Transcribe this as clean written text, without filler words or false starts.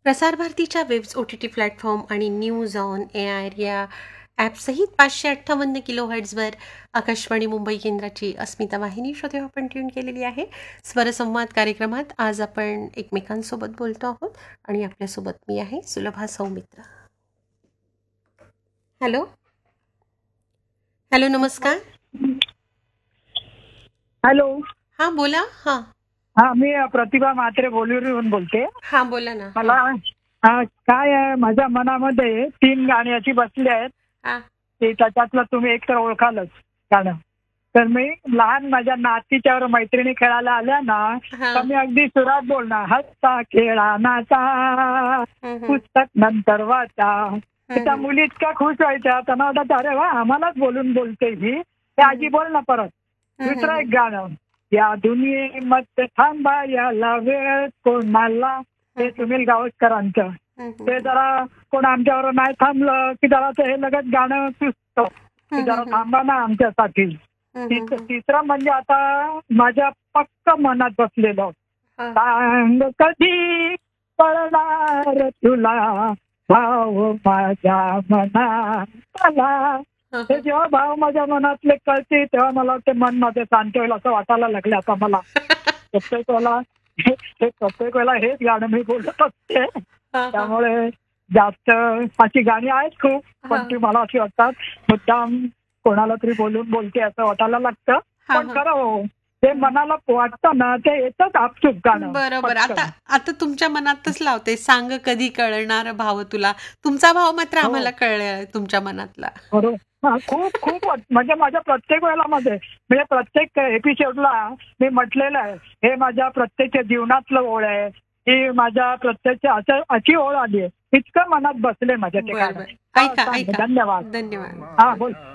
प्रसार भारतीच्या webs OTT platform आणि न्यूज ऑन एआर या ॲपसहित 558 किलोहर्ट्झवर आकाशवाणी मुंबई केंद्राची अस्मिता वाहिनी श्रोते आपण ट्यून केलेली आहे. स्वरसंवाद कार्यक्रमात आज आपण एकमेकांसोबत बोलतो आहोत आणि आपल्यासोबत मी आहे सुलभा सौमित्र. हॅलो हॅलो, नमस्कार. हॅलो. हां बोला. हां हा, मी प्रतिभा म्हात्रे बोलून बोलते. हां बोला ना. मला काय आहे, माझ्या मनामध्ये 3 गाणी अशी बसली आहेत हां की त्याच्यातलं तुम्ही एक तर ओळखालच गाणं. तर मी लहान माझ्या नातीच्यावर मैत्रिणी खेळायला आल्या ना, हां. तर मी अगदी सुरात बोलणार, हसता खेळा नाचा पुस्तक नंतर वाचा. तर त्या मुली इतक्या खुश व्हायच्या, त्यांना वाटत अरे वा, आम्हालाच बोलून बोलते ही. ते आजी बोल ना परत. दुसरं एक गाणं, या दुनियेमध्ये थांबा याला वेळ कोणाला, हे सुनील गावस्करांचं. ते जरा कोण आमच्यावर नाही थांबलं की जरा ते हे लगेच गाणं सुचतं की जरा थांबा ना आमच्यासाठी. तिसरं म्हणजे आता माझ्या पक्क मनात बसलेलं, सांग कधी कळणार तुला भाव माझ्या मनाला. हे जेव्हा भाव माझ्या मनातले कळते तेव्हा मला ते मन मध्ये शांत होईल असं वाटायला लागले आता मला. प्रत्येक वेळेला हेच गाणं मी बोलत असते. त्यामुळे जास्त अशी गाणी आहेत खूप, पण ती मला अशी वाटतात मुद्दाम कोणाला तरी बोलून बोलते असं वाटायला लागतं. पण खरं हो, ते मनाला वाटतं ना ते येतच आपसूक गाणं. बरोबर. आता तुमच्या मनातच लावते, सांग कधी कळणार भाव तुला. तुमचा भाव मात्र आम्हाला कळलाय तुमच्या मनातला. बरोबर. खूप खूप म्हणजे माझ्या प्रत्येक वेळेला म्हणजे प्रत्येक एपिसोडला मी म्हटलेलं आहे, हे माझ्या प्रत्येक जीवनातलं ओळ आहे, ही माझ्या प्रत्येक अशी ओळ आली आहे, इतकं मनात बसले माझ्या ते गाणं. ऐका. धन्यवाद. धन्यवाद. हा बोल.